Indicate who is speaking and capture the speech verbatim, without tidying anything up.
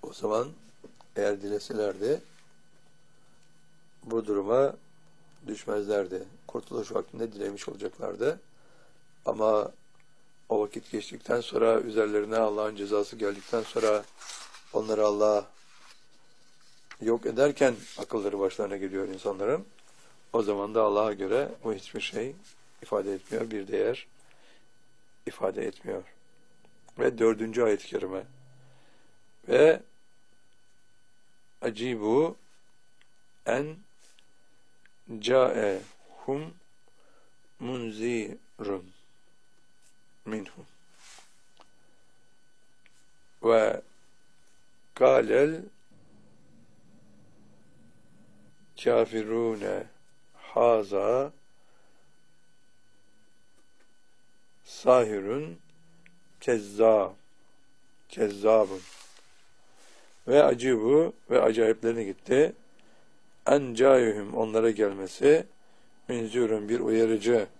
Speaker 1: O zaman eğer dileselerdi bu duruma düşmezlerdi. Kurtuluş vaktinde dilemiş olacaklardı. Ama o vakit geçtikten sonra, üzerlerine Allah'ın cezası geldikten sonra onları Allah yok ederken akılları başlarına geliyor insanların. O zaman da Allah'a göre bu hiçbir şey ifade etmiyor, bir değer ifade etmiyor. Ve dördüncü ayet-i kerime. Ve acibu en ca'ehum munzirun minhum ve kâlel kâfirûne hâzâ sahirun kezzâb kezzâbun ve acibu ve acayiplerine gitti en câihüm onlara gelmesi menzûrun bir uyarıcı